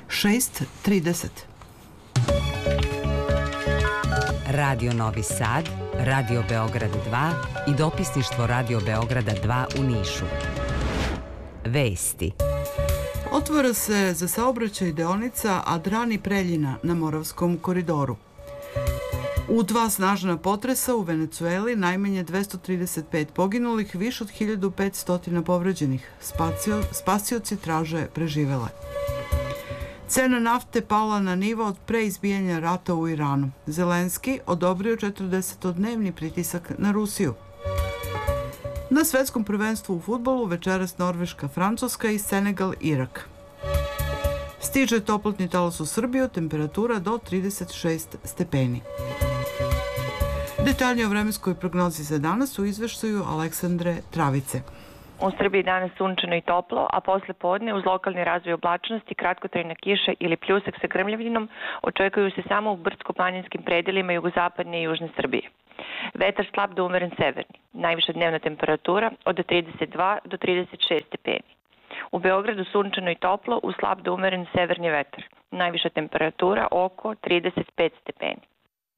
6:30. Radio Novi Sad, Radio Beograd 2 i dopisništvo Radio Beograda 2 u Nišu. Vesti. Otvara se za saobraćaj deonica Adrani-Preljina na Moravskom koridoru. U 2 snažna potresa u Venecueli najmanje 235 poginulih, više od 1500 povređenih. Spasioci traže preživele. Cena nafte pala na nivo od pre izbijanja rata u Iranu. Zelenski odobrio 40-dnevni pritisak na Rusiju. Na svetskom prvenstvu u fudbalu večeras Norveška, Francuska i Senegal, Irak. Stiže toplotni talas u Srbiju, temperatura do 36 stepeni. Detaljnije o vremenskoj prognozi za danas u izveštaju Aleksandre Travice. U Srbiji danas sunčano i toplo, a posle podne uz lokalni razvoj oblačnosti, kratkotrajna kiša ili pljusak sa grmljavinom očekuju se samo u brdsko-planinskim predelima jugozapadne i južne Srbije. Vetar slab do umeren severni. Najviša dnevna temperatura od 32 do 36 stepeni. U Beogradu sunčano i toplo uz slab do umeren severni vetar. Najviša temperatura oko 35 stepeni.